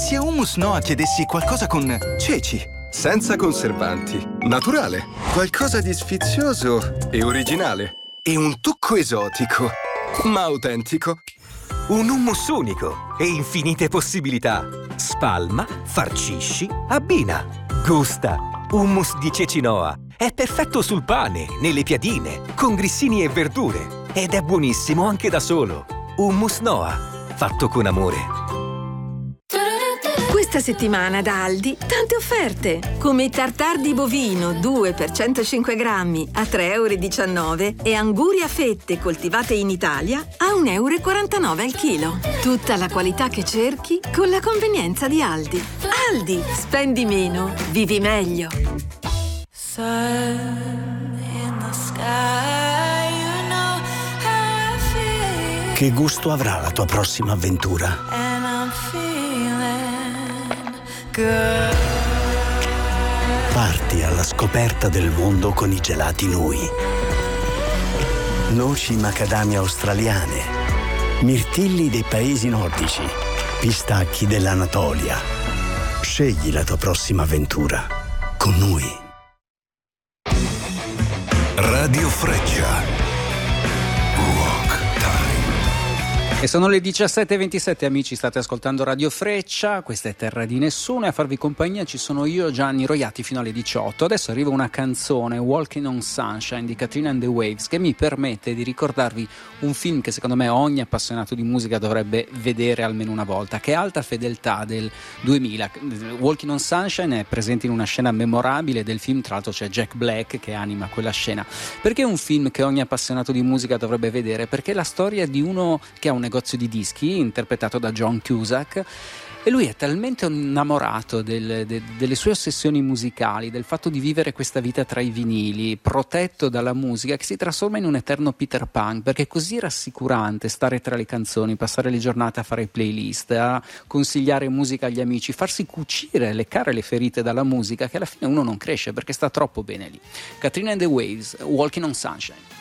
se a Hummus Noah chiedessi qualcosa con ceci? Senza conservanti. Naturale. Qualcosa di sfizioso e originale. E un tocco esotico, ma autentico. Un hummus unico e infinite possibilità. Spalma, farcisci, abbina. Gusta. Hummus di ceci Noah. È perfetto sul pane, nelle piadine, con grissini e verdure. Ed è buonissimo anche da solo. Hummus Noah, fatto con amore. Questa settimana da Aldi tante offerte, come i tartar di bovino 2 per 105 grammi a 3,19 € e anguri a fette coltivate in Italia a 1,49 € al chilo. Tutta la qualità che cerchi con la convenienza di Aldi. Aldi, spendi meno, vivi meglio. Che gusto avrà la tua prossima avventura? Parti alla scoperta del mondo con i gelati Nui. Noci macadamia australiane, mirtilli dei paesi nordici, pistacchi dell'Anatolia. Scegli la tua prossima avventura con Nui. Radio Freccia. E sono le 17:27, amici, state ascoltando Radio Freccia, questa è Terra di Nessuno e a farvi compagnia ci sono io, Gianni Roiati, fino alle 18. Adesso arriva una canzone, Walking on Sunshine di Katrina and the Waves, che mi permette di ricordarvi un film che secondo me ogni appassionato di musica dovrebbe vedere almeno una volta, che è Alta Fedeltà del 2000. Walking on Sunshine è presente in una scena memorabile del film, tra l'altro c'è Jack Black che anima quella scena. Perché è un film che ogni appassionato di musica dovrebbe vedere? Perché è la storia di uno che ha un negozio di dischi interpretato da John Cusack e lui è talmente innamorato delle sue ossessioni musicali, del fatto di vivere questa vita tra i vinili, protetto dalla musica, che si trasforma in un eterno Peter Pan, perché è così rassicurante stare tra le canzoni, passare le giornate a fare playlist, a consigliare musica agli amici, farsi cucire, leccare le ferite dalla musica, che alla fine uno non cresce perché sta troppo bene lì. Katrina and the Waves, Walking on Sunshine.